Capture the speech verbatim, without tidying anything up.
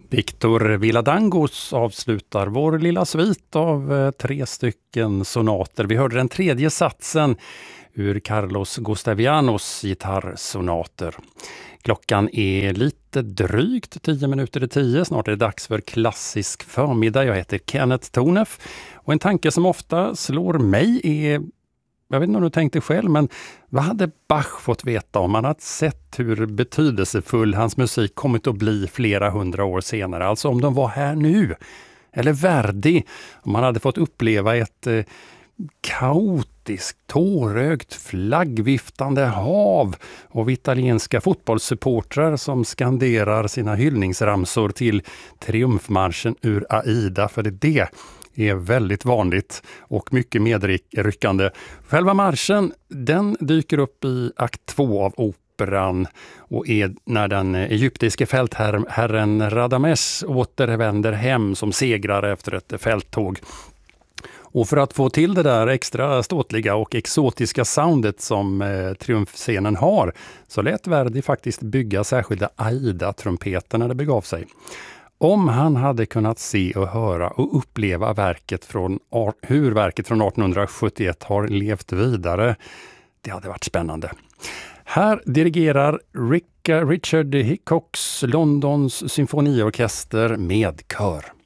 Victor Villadangos avslutar vår lilla svit av eh, tre stycken sonater. Vi hörde den tredje satsen ur Carlos Gustavianos gitarrsonater. Klockan är lite drygt tio minuter i tio. Snart är det dags för klassisk förmiddag. Jag heter Kenneth Tornef och en tanke som ofta slår mig är, jag vet inte om du tänkte själv, men vad hade Bach fått veta om han hade sett hur betydelsefull hans musik kommit att bli flera hundra år senare? Alltså om de var här nu. Eller Verdi, om han hade fått uppleva ett eh, kaotiskt, tårögt, flaggviftande hav av italienska fotbollssupportrar som skanderar sina hyllningsramsor till triumfmarschen ur Aida, för det det är väldigt vanligt och mycket medryckande. Själva marschen, den dyker upp i akt två av operan och är när den egyptiske fältherren Radames återvänder hem som segrare efter ett fälttåg. Och för att få till det där extra ståtliga och exotiska soundet som eh, triumfscenen har, så lät Verdi faktiskt bygga särskilda Aida-trumpeter när det begav sig. Om han hade kunnat se och höra och uppleva verket från, hur verket från arton sjuttioett har levt vidare, det hade varit spännande. Här dirigerar Rick, Richard Hickox Londons symfoniorkester med kör.